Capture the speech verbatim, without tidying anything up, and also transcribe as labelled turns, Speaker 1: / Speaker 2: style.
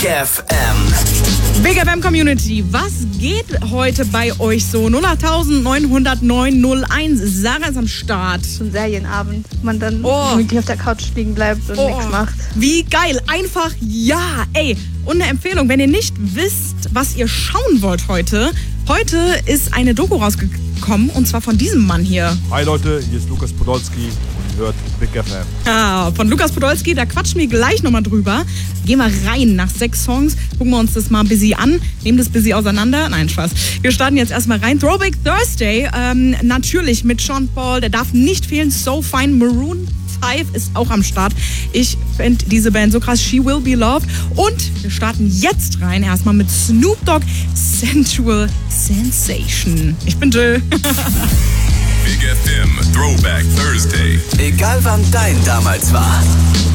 Speaker 1: F M.
Speaker 2: Big F M Community, was geht heute bei euch so? null acht neun null null neun null eins. Sarah ist am Start.
Speaker 3: So ein Serienabend, wo man dann
Speaker 2: Oh.
Speaker 3: wirklich auf der Couch liegen bleibt und
Speaker 2: Oh.
Speaker 3: nichts macht.
Speaker 2: Wie geil. Einfach ja. Ey, und eine Empfehlung, wenn ihr nicht wisst, was ihr schauen wollt heute. Heute ist eine Doku rausgekommen und zwar von diesem Mann hier.
Speaker 4: Hi Leute, hier ist Lukas Podolski und ihr hört Big F M.
Speaker 2: Ah, von Lukas Podolski, da quatschen wir gleich nochmal drüber. Gehen wir rein nach sechs Songs, gucken wir uns das mal ein bisschen an, nehmen das ein bisschen auseinander. Nein, Spaß. Wir starten jetzt erstmal rein. Throwback Thursday, ähm, natürlich mit Sean Paul, der darf nicht fehlen. So Fine, Maroon five ist auch am Start. Ich finde diese Band so krass. She Will Be Loved. Und wir starten jetzt rein erstmal mit Snoop Dogg, Sensual Sensation. Ich bin Jill.
Speaker 5: Big F M Throwback Thursday.
Speaker 1: Egal wann dein damals war.